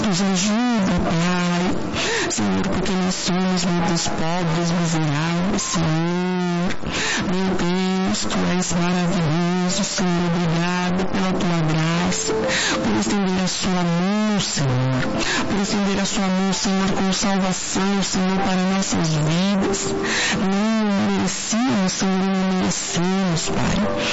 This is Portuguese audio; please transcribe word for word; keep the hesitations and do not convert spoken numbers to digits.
Nos ajuda, Pai. Senhor, porque nós somos, meu Deus, pobres, miseráveis, Senhor. Meu Deus, Tu és maravilhoso, Senhor. Obrigada pela Tua graça, por estender a Sua mão, Senhor. Por estender a Sua mão, Senhor, com salvação, Senhor, para nossas vidas. Não merecíamos, Senhor, não merecemos, Pai.